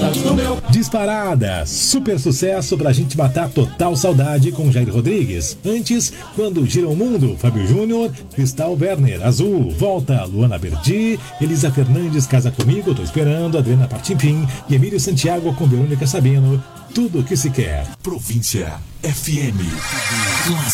Disparada, super sucesso pra gente matar total saudade com Jair Rodrigues. Antes, Quando Gira o Mundo, Fábio Júnior, Cristal Werner, Azul, Volta, Luana Berdi, Elisa Fernandes, Casa Comigo, Tô Esperando, Adriana Partimpim e Emílio Santiago com Verônica Sabino. Tudo o que se quer. Província FM.